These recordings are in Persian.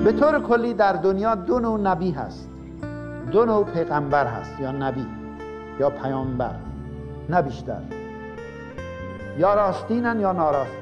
به طور کلی در دنیا دو نوع نبی هست، دو نوع پیغمبر هست، یا نبی یا پیامبر، نه بیشتر. یا راستینن یا ناراستین،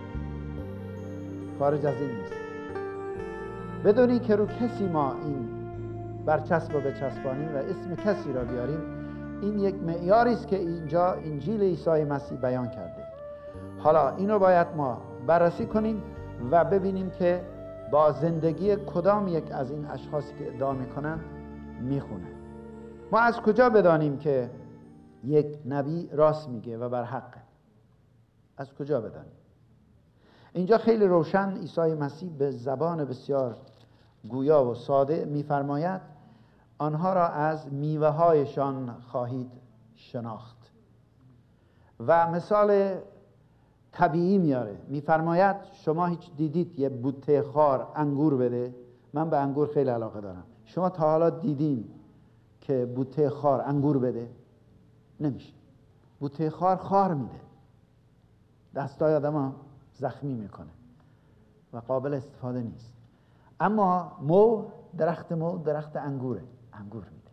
خارج از این نیست. بدونی که رو کسی ما این برچسب رو بچسبانیم و اسم کسی را بیاریم، این یک معیاری است که اینجا انجیل عیسی مسیح بیان کرده. حالا اینو باید ما بررسی کنیم و ببینیم که با زندگی کدام یک از این اشخاصی که ادعا میکنن میخونه. ما از کجا بدانیم که یک نبی راست میگه و بر حقه؟ از کجا بدانیم؟ اینجا خیلی روشن عیسی مسیح به زبان بسیار گویا و ساده میفرماید آنها را از میوه هایشان خواهید شناخت و مثال طبیعی میاره. میفرماید شما هیچ دیدید یه بوته خار انگور بده؟ من به انگور خیلی علاقه دارم. شما تا حالا دیدین که بوته خار انگور بده؟ نمیشه. بوته خار میده، دستای آدمو زخمی میکنه و قابل استفاده نیست. اما درخت انگور میده.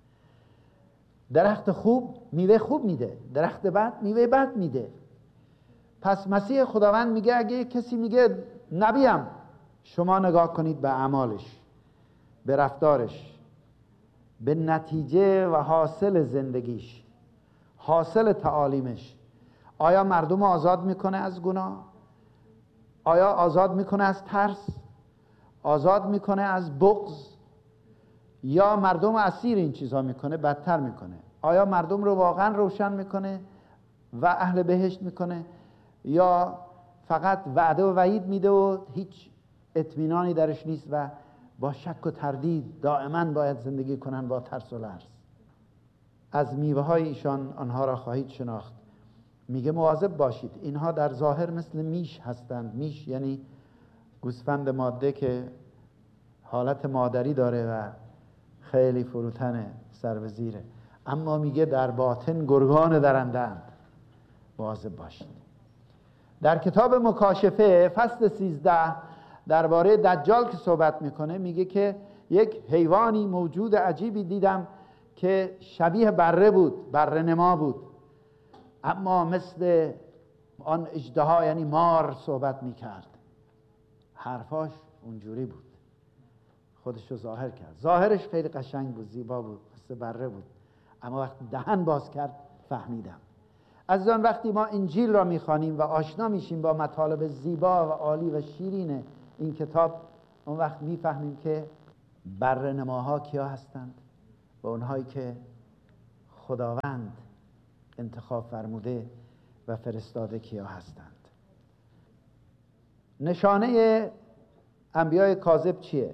درخت خوب میوه خوب میده، درخت بد میوه بد میده. پس مسیح خداوند میگه اگه کسی میگه نبیم، شما نگاه کنید به اعمالش، به رفتارش، به نتیجه و حاصل زندگیش، حاصل تعالیمش. آیا مردم آزاد میکنه از گناه؟ آیا آزاد میکنه از ترس؟ آزاد میکنه از بغض؟ یا مردم اسیر این چیزها میکنه، بدتر میکنه؟ آیا مردم رو واقعا روشن میکنه و اهل بهشت میکنه، یا فقط وعده و وعید میده و هیچ اطمینانی درش نیست و با شک و تردید دائما باید زندگی کنن با ترس و لرز؟ از میوه های ایشان آنها را خواهید شناخت. میگه مواظب باشید، اینها در ظاهر مثل میش هستند. میش یعنی گوسفند ماده که حالت مادری داره و خیلی فروتنه، سر به زیره، اما میگه در باطن گرگان درنده‌اند. مواظب باشید. در کتاب مکاشفه فصل 13 درباره دجال که صحبت میکنه، میگه که یک حیوانی موجود عجیبی دیدم که شبیه بره بود، بره نما بود، اما مثل آن اژدها یعنی مار صحبت میکرد. حرفاش اونجوری بود، خودشو ظاهر کرد. ظاهرش خیلی قشنگ بود، زیبا بود، مثل بره بود، اما وقتی دهن باز کرد فهمیدم. از آن وقتی ما انجیل را میخوانیم و آشنا میشیم با مطالب زیبا و عالی و شیرین این کتاب، اون وقت میفهمیم که بره نماها کیا هستند و اونهایی که خداوند انتخاب فرموده و فرستاده کیا هستند. نشانه انبیاء کاذب چیه؟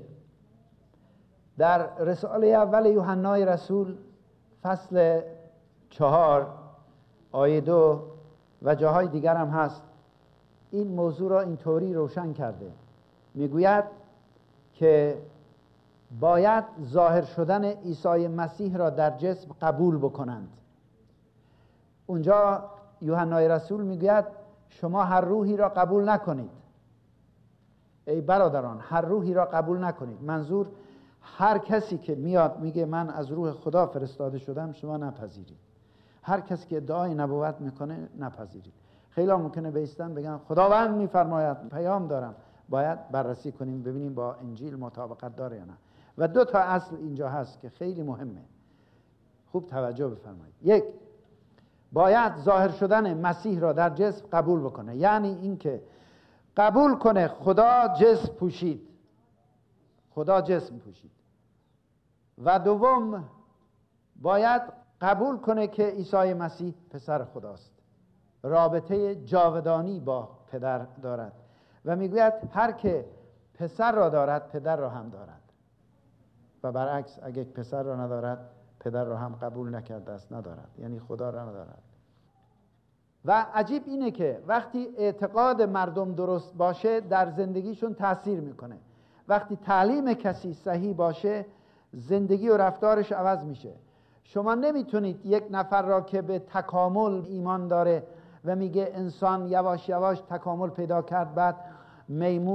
در رساله اول یوحنای رسول فصل 4 آیه 2 و جاهای دیگر هم هست، این موضوع را اینطوری روشن کرده. میگوید که باید ظاهر شدن عیسی مسیح را در جسم قبول بکنند. اونجا یوحنای رسول میگوید شما هر روحی را قبول نکنید. ای برادران، هر روحی را قبول نکنید. منظور هر کسی که میاد میگه من از روح خدا فرستاده شدم، شما نپذیرید. هر کسی که ادعای نبوت میکنه نپذیرید. خیلی ممکنه بیستن بگن خداوند میفرماید، پیام دارم. باید بررسی کنیم ببینیم با انجیل مطابقت داره یا نه. و دو تا اصل اینجا هست که خیلی مهمه، خوب توجه بفرمایید. یک، باید ظاهر شدن مسیح را در جسم قبول بکنه، یعنی اینکه قبول کنه خدا جسم پوشید، خدا جسم پوشید. و دوم، باید قبول کنه که عیسی مسیح پسر خداست، رابطه جاودانی با پدر دارد و میگوید هر که پسر را دارد پدر را هم دارد و برعکس اگه پسر را ندارد پدر را هم قبول نکرده است، ندارد، یعنی خدا را ندارد. و عجیب اینه که وقتی اعتقاد مردم درست باشه در زندگیشون تأثیر میکنه. وقتی تعلیم کسی صحیح باشه زندگی و رفتارش عوض میشه. شما نمیتونید یک نفر را که به تکامل ایمان داره و میگه انسان یواش یواش تکامل پیدا کرد، بعد میمون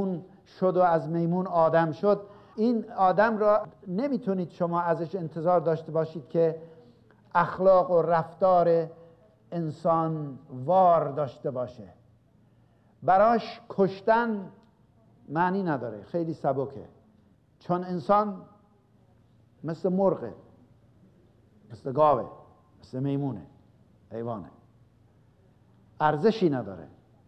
شد و از میمون آدم شد، این آدم را نمیتونید شما ازش انتظار داشته باشید که اخلاق و رفتار انسان وار داشته باشه. براش کشتن معنی نداره، خیلی سبکه، چون انسان مثل مرغه، مثل گاوه، مثل میمونه، حیوانه، ارزشی نداره.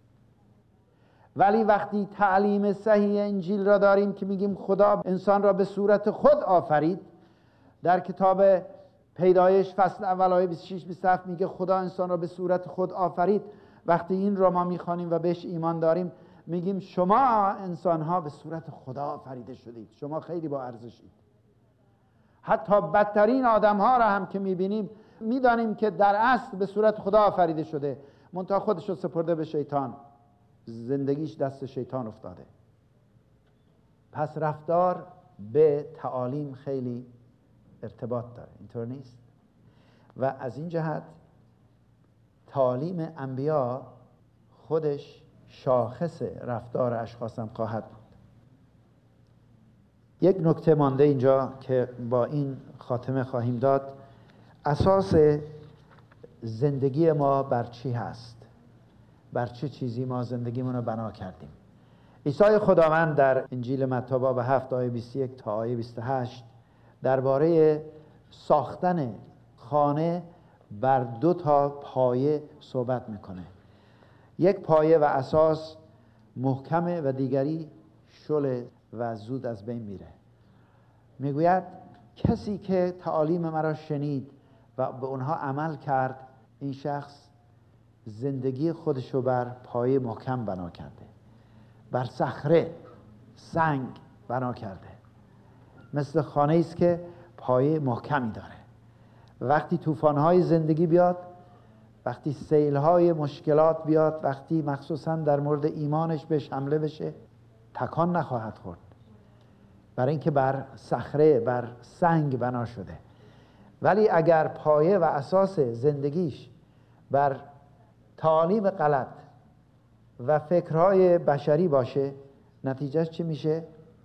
ولی وقتی تعلیم صحیح انجیل را داریم که میگیم خدا انسان را به صورت خود آفرید، در کتاب پیدایش فصل اول آیه 26-27 میگه خدا انسان را به صورت خود آفرید. وقتی این را ما میخوانیم و بهش ایمان داریم، میگیم شما انسان ها به صورت خدا آفریده شدید، شما خیلی با ارزشید. حتی بدترین آدم ها را هم که میبینیم میدانیم که در اصل به صورت خدا آفریده شده، منتها خودش رو سپرده به شیطان، زندگیش دست شیطان افتاده. پس رفتار به تعالیم خیلی ارتباط داره، اینطور نیست؟ و از این جهت تعالیم انبیا خودش شاخص رفتار اشخاص هم خواهد بود. یک نکته مانده اینجا که با این خاتمه خواهیم داد. اساس زندگی ما بر چی هست؟ بر چه چیزی ما زندگیمون رو بنا کردیم؟ عیسی خداوند در انجیل متی باب 7 آیه 21 تا آیه 28 درباره ساختن خانه بر 2 پایه صحبت میکنه. یک پایه و اساس محکمه و دیگری شل و زود از بین میره. میگوید کسی که تعالیم مرا شنید و به اونها عمل کرد، این شخص زندگی خودشو بر پایه محکم بنا کرده، بر صخره سنگ بنا کرده. مثل خانه است که پایه محکمی داره. وقتی طوفان‌های زندگی بیاد، وقتی سیل‌های مشکلات بیاد، وقتی مخصوصاً در مورد ایمانش بهش حمله بشه، تکان نخواهد خورد، برای اینکه بر صخره، بر سنگ بنا شده. ولی اگر پایه و اساس زندگیش بر تعالیم غلط و فکرهای بشری باشه، نتیجهش چی میشه؟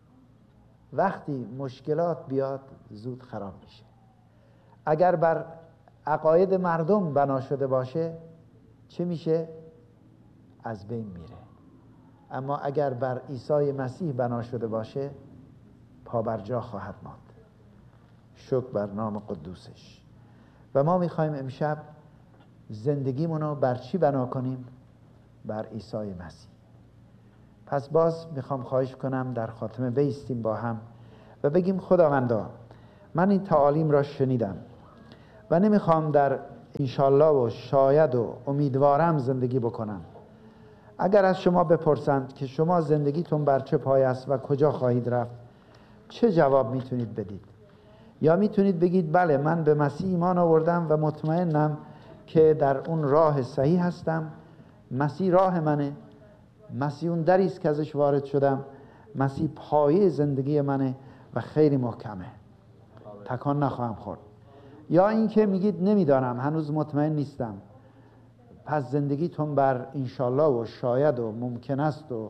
وقتی مشکلات بیاد زود خراب میشه. اگر بر عقاید مردم بنا شده باشه چی میشه؟ از بین میره. اما اگر بر عیسی مسیح بنا شده باشه پابرجا خواهد ماند. شکر بر نام قدوسش. و ما میخوایم امشب زندگیمونو بر چی بنا کنیم؟ بر عیسی مسیح. پس باز میخوام خواهش کنم در خاتمه بایستیم با هم و بگیم خداوندا من این تعالیم را شنیدم و نمیخوام در انشالله و شاید و امیدوارم زندگی بکنم. اگر از شما بپرسند که شما زندگیتون بر چه پایه است و کجا خواهید رفت، چه جواب میتونید بدید؟ یا میتونید بگید بله من به مسیح ایمان آوردم و مطمئنم که در اون راه صحیح هستم، مسیح راه منه، مسیح اون دری است که ازش وارد شدم، مسیح پایه زندگی منه و خیلی محکمه، تکان نخواهم خورد. یا اینکه میگید نمیدانم، هنوز مطمئن نیستم، پس زندگیتون بر انشالله و شاید و ممکن است و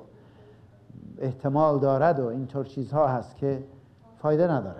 احتمال دارد و اینطور چیزها هست که فایده نداره.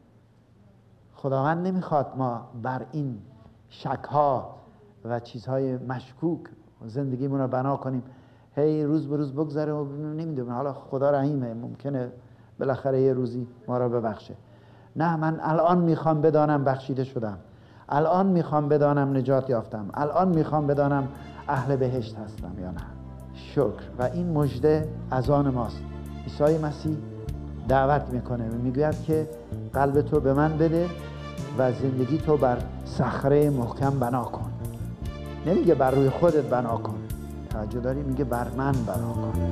خداوند نمیخواد ما بر این شکها و چیزهای مشکوک زندگیمون رو بنا کنیم. هی روز به روز بگذره و نمیدونم حالا خدا رحیمه، ممکنه بالاخره یه روزی ما را ببخشه. نه، من الان میخوام بدانم بخشیده شدم، الان میخوام بدانم نجات یافتم، الان میخوام بدانم اهل بهشت هستم یا نه. شکر. و این مژده از آن ماست. عیسی مسیح دعوت میکنه و میگوید که قلب تو به من بده و زندگی تو بر صخره محکم بنا کن. نمیگه بر روی خودت بنا کن، توجه داری؟ میگه بر من بنا کن.